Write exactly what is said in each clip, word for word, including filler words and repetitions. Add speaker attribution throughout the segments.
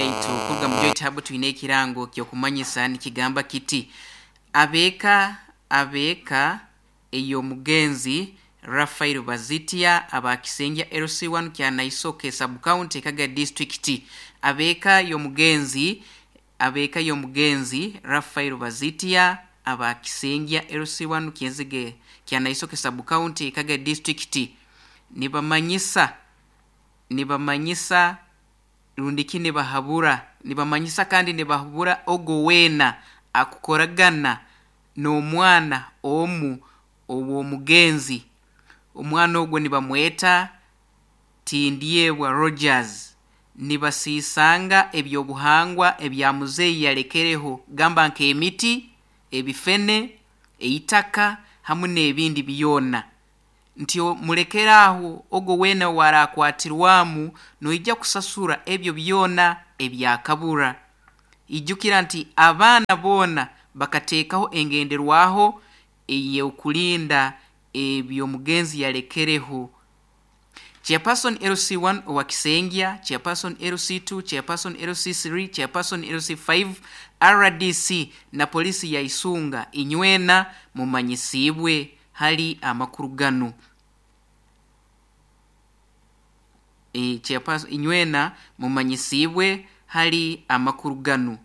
Speaker 1: yaitu kuga mu joint hub tuine kirango kyo kumanyisa ni kigamba kiti abeka abeka eyo mugenzi Raphael Bazitia abakisengya L C one kya Naisoke sub county Kaga district abeka yo mugenzi abeka yo mugenzi Raphael Bazitia abakisengya L C one kyenzige kya Naisoke sub county Kaga district nibamanyisa nibamanyisa rundiki nibahabura nibamanyisa kandi nibahabura ogo wena akukoragana no mwana omu owo mugenzi umwana ogwo nibamweta Tindiyebwa Rogers nibasisanga ebyo buhangwa ebya muzeyi yalekereho gamba nke emiti ebifene eitaka hamu nebindi biyona ntio mulekeraho ogo wena warakwatirwamu no ijja kusasura ebyo biyona ebyakabura ijukira nti abana bona bakateekaho engenderwaho eye okulinda ebyo mugenzi yalekereho Chairperson L C one owakisengya Chairperson L C two Chairperson L C three Chairperson L C five R D C na polisi ya Isunga inywena mumanyisibwe hali amakurugano e Chairperson inywena mumanyisibwe hali amakurugano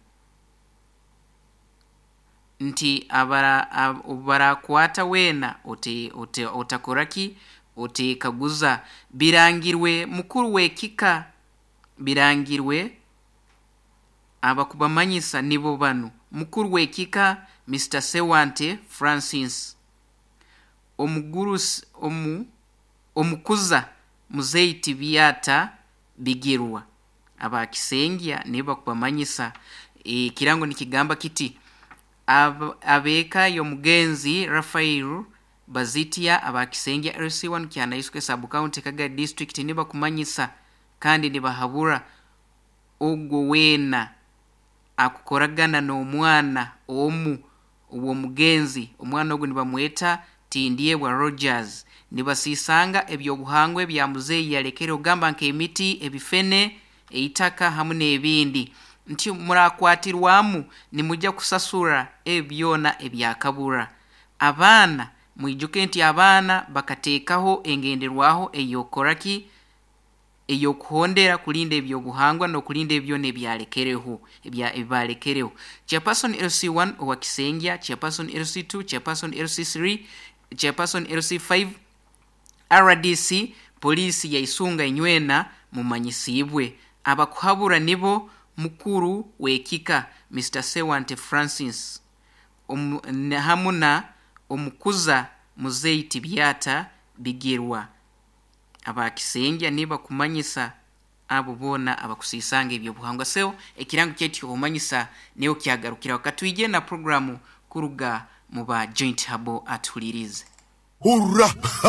Speaker 1: nti abara abara kwata wena ote ote otakoraki ote kaguza birangirwe mukuru wekika birangirwe abakubamanyisa nibo bano mukuru wekika Mister Sewante Francis omugurus omu omukuza muzeyi Tibiata Bigirwa abakisengya niba kubamanyisa e kirango nikigamba kiti Ab, abeka yo mugenzi Raphael Bazitia abakisengya L C one kya Naisoke sub county Kaga district niba kumanyisa kandi nibahabura ogwo wena akukoragana no mwana omu uwo mugenzi omwana ogwo nibamweta Tindiyebwa Rogers nibasisanga ebyo buhangwe bya muzeyi yalekere ogamba nke emiti ebifene eitaka hamu nebindi nti murakwatirwamu nimujja kusasura ebyona ebyakabura abana muijuke nti abana bakateekaho engenderwaho eyokoraki eyokuhondera kulinda ebyo buhangwa no kulinda ebyo nebyalekereho ebya ebalekereho Chairperson L C one owakisengya Chairperson L C two Chairperson L C three Chairperson L C five R D C polisi ya Isunga inywena mumanyisibwe abakuhabura nibo mukuru wekika Mister Sewante Francis um, hamuna omukuza muzeyi Tibiata Bigirwa abakisengya niba kumanyisa abo bona abakusisanga ebyo buhangwa seo ekirango kyetyo omanyisa neo kyagarukira wakatwije na programu kuruga muba joint habo atulirize. Hurra!